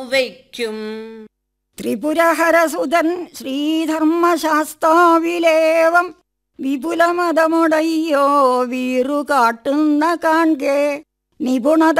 വയ്ക്കും. ത്രിപുരഹരസുതൻ ശ്രീധർമ്മശാസ്താവിലേവം വിപുലമതമുടയ്യോ വീറു കാട്ടുന്ന കാൺകെ നിപുണത